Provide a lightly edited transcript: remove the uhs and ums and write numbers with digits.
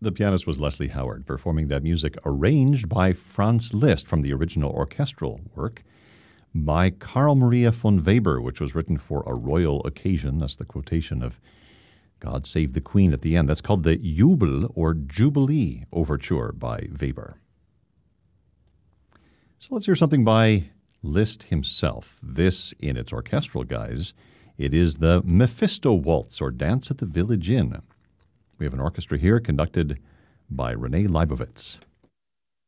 The pianist was Leslie Howard, performing that music arranged by Franz Liszt from the original orchestral work by Carl Maria von Weber, which was written for a royal occasion. That's the quotation of God Save the Queen at the end. That's called the Jubel or Jubilee Overture by Weber. So let's hear something by Liszt himself. This, in its orchestral guise, it is the Mephisto Waltz, or Dance at the Village Inn. We have an orchestra here conducted by Renee Leibovitz.